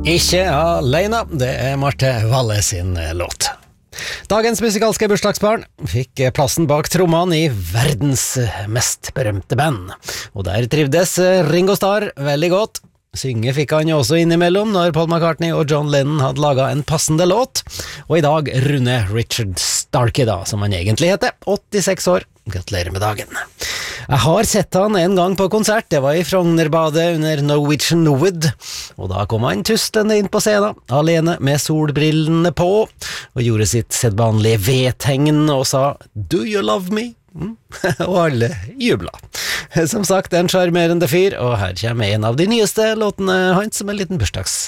Ikke alene, det Marte Valle sin låt. Dagens musikalske bursdagsbarn fikk plassen bak trommene i verdens mest berømte band, og der trivdes Ringo Starr veldig godt. Synge fikk han jo også innimellom når Paul McCartney og John Lennon hadde laget en passende låt, og i dag runder Richard Starkey da, som han egentlig heter, 86 år. Gratulerer med dagen. Jeg har sett han en gang på konsert, det var i Frognerbadet under Norwegian Wood, og da kom han tustende inn på scenen, alene med solbrillene på, og gjorde sitt sedvanlige V-tegn og sa «Do you love me?» og alle jubla. Som sagt, en charmerende fyr, og her kommer en av de nyeste låtene hans som en liten bursdagsgave.